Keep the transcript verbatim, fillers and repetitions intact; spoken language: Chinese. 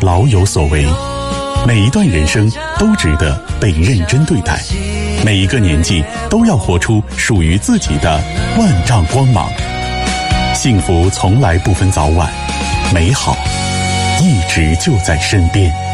老有所为。每一段人生都值得被认真对待，每一个年纪都要活出属于自己的万丈光芒。幸福从来不分早晚，美好一直就在身边。